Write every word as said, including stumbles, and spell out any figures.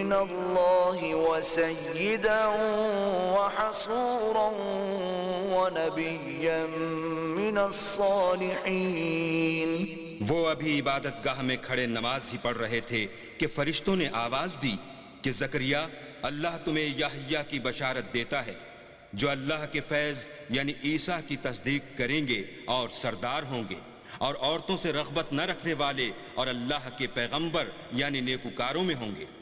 मिनल्लाहि व सय्यिदन व हसूरन व नबिय्यन मिनस सालिहीन। वो अभी इबादतगाह में खड़े नमाज ही पढ़ रहे थे कि फरिश्तों ने आवाज दी कि ज़करिया, अल्लाह तुम्हें यहया की बशारत देता है जो अल्लाह के फैज यानी ईसा की तस्दीक करेंगे और सरदार होंगे और औरतों से रग़बत न रखने वाले और अल्लाह के पैगंबर यानी नेकुकारों में होंगे।